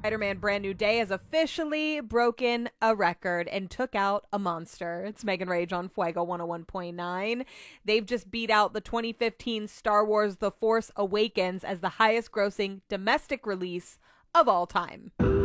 Spider-Man Brand New Day has officially broken a record and took out a monster. It's Megan Rage on Fuego 101.9. They've just beat out the 2015 Star Wars The Force Awakens as the highest grossing domestic release of all time.